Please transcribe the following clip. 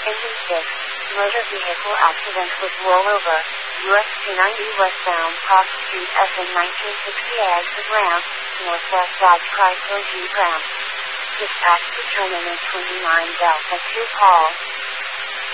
Engine 6, motor vehicle accident with rollover, US 290 westbound Cross Street FM 1960 exit ramp, northwest Dodge Chrysler Jeep ramp. Dispatch determinant 29 Delta 2 call.